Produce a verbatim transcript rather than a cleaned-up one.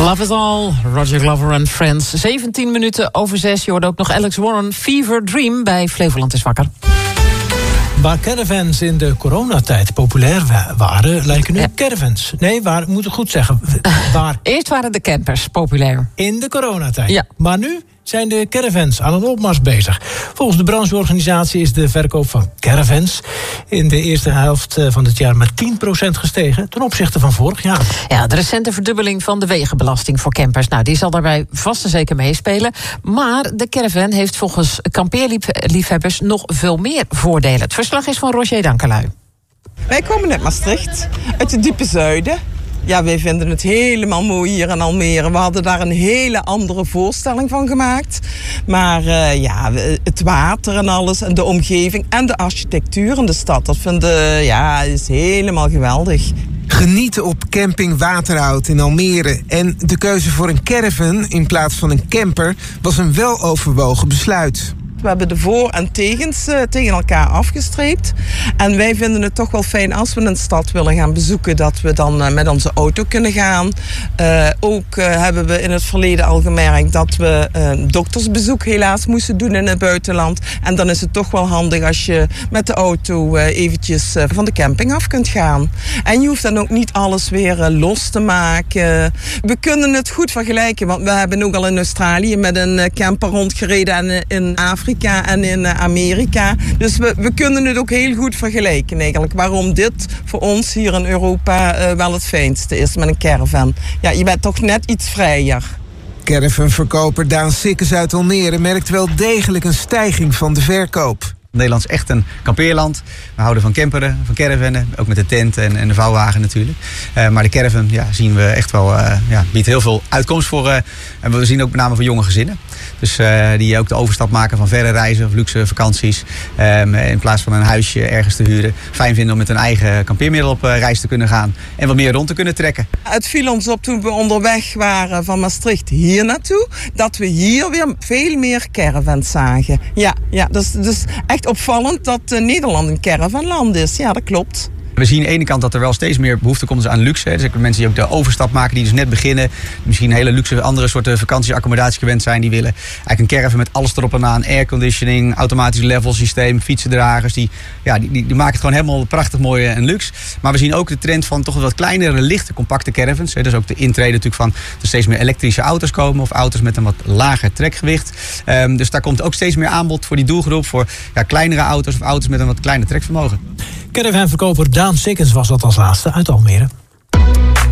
Love Is All, Roger Glover and Friends. zeventien minuten over zes. Je hoort ook nog Alex Warren, Fever Dream bij Flevoland is wakker. Waar caravans in de coronatijd populair wa- waren, lijken nu ja. caravans. Nee, waar, moet ik goed zeggen. Waar... Eerst waren de campers populair. In de coronatijd. Ja. Maar nu zijn de caravans aan een opmars bezig. Volgens de brancheorganisatie is de verkoop van caravans in de eerste helft van het jaar met tien procent gestegen ten opzichte van vorig jaar. Ja, de recente verdubbeling van de wegenbelasting voor campers, nou, die zal daarbij vast en zeker meespelen. Maar de caravan heeft volgens kampeerliefhebbers nog veel meer voordelen. Het verslag is van Roger Dankelui. Wij komen uit Maastricht, uit het diepe zuiden. Ja, wij vinden het helemaal mooi hier in Almere. We hadden daar een hele andere voorstelling van gemaakt. Maar uh, ja, het water en alles en de omgeving en de architectuur in de stad, dat vinden, ja, is helemaal geweldig. Genieten op camping Waterhout in Almere. En de keuze voor een caravan in plaats van een camper was een weloverwogen besluit. We hebben de voor- en tegens uh, tegen elkaar afgestreept. En wij vinden het toch wel fijn als we een stad willen gaan bezoeken, dat we dan uh, met onze auto kunnen gaan. Uh, ook uh, hebben we in het verleden al gemerkt dat we uh, doktersbezoek helaas moesten doen in het buitenland. En dan is het toch wel handig als je met de auto uh, eventjes uh, van de camping af kunt gaan. En je hoeft dan ook niet alles weer uh, los te maken. We kunnen het goed vergelijken, want we hebben ook al in Australië met een uh, camper rondgereden en uh, in Afrika en in Amerika. Dus we, we kunnen het ook heel goed vergelijken eigenlijk. Waarom dit voor ons hier in Europa uh, wel het fijnste is met een caravan. Ja, je bent toch net iets vrijer. Caravanverkoper Daan Sikkes uit Almere merkt wel degelijk een stijging van de verkoop. Nederland is echt een kampeerland. We houden van camperen, van caravannen. Ook met de tent en, en de vouwwagen natuurlijk. Uh, maar de caravan ja, zien we echt wel, uh, ja, biedt heel veel uitkomst voor. Uh, en we zien ook met name voor jonge gezinnen. Dus uh, die ook de overstap maken van verre reizen of luxe vakanties. Um, in plaats van een huisje ergens te huren. Fijn vinden om met een eigen kampeermiddel op uh, reis te kunnen gaan. En wat meer rond te kunnen trekken. Het viel ons op toen we onderweg waren van Maastricht hier naartoe. Dat we hier weer veel meer caravans zagen. Ja, ja, dus, dus echt opvallend dat uh, Nederland een caravanland is. Ja, dat klopt. We zien aan de ene kant dat er wel steeds meer behoefte komt aan luxe. Dus mensen die ook de overstap maken, die dus net beginnen. Misschien hele luxe andere soorten vakantieaccommodatie gewend zijn. Die willen eigenlijk een caravan met alles erop en aan. Airconditioning, automatisch levelsysteem, fietsendragers. Die, ja, die, die, die maken het gewoon helemaal prachtig mooi en luxe. Maar we zien ook de trend van toch wat kleinere, lichte, compacte caravans. Dus ook de intrede natuurlijk van er steeds meer elektrische auto's komen. Of auto's met een wat lager trekgewicht. Um, dus daar komt ook steeds meer aanbod voor die doelgroep. Voor ja, kleinere auto's of auto's met een wat kleiner trekvermogen. Caravanverkoper Daan Sikkes was dat als laatste uit Almere.